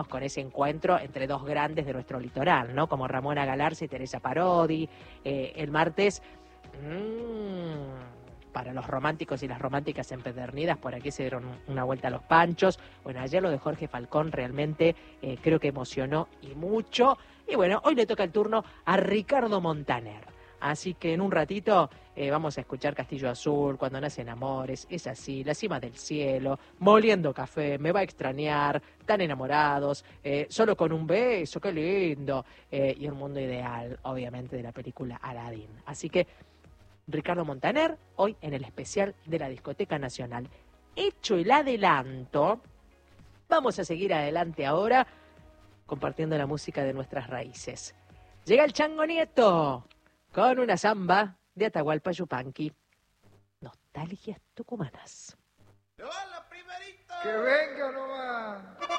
con ese encuentro entre dos grandes de nuestro litoral, ¿no? Como Ramona Galarza y Teresa Parodi. El martes, para los románticos y las románticas empedernidas, por aquí se dieron una vuelta a los panchos. Bueno, ayer lo de Jorge Falcón realmente creo que emocionó y mucho. Y bueno, hoy le toca el turno a Ricardo Montaner. Así que en un ratito vamos a escuchar Castillo Azul, Cuando nacen amores, Es así, La cima del cielo, Moliendo café, Me va a extrañar, Tan enamorados, Solo con un beso, qué lindo, y Un mundo ideal, obviamente, de la película Aladdin. Así que Ricardo Montaner, hoy en el especial de la Discoteca Nacional. Hecho el adelanto, vamos a seguir adelante ahora compartiendo la música de nuestras raíces. Llega el Chango Nieto con una samba de Atahualpa Yupanqui. Nostalgias tucumanas. ¡Hola, primerito! ¡Que venga nomás!